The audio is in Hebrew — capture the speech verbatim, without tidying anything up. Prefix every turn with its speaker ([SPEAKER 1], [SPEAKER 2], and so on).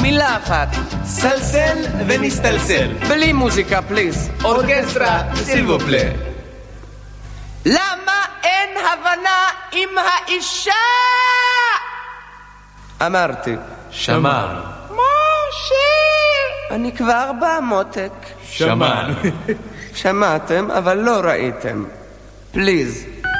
[SPEAKER 1] מילה אחת.
[SPEAKER 2] סלסל ונסתלסל.
[SPEAKER 1] בלי מוזיקה, פליז.
[SPEAKER 2] אורקסטרה, סילבופלה.
[SPEAKER 1] למה אין הבנה עם האישה? אמרתי.
[SPEAKER 2] שמענו.
[SPEAKER 1] משה! אני כבר בא, מותק.
[SPEAKER 2] שמענו.
[SPEAKER 1] שמעתם, אבל לא ראיתם. פליז.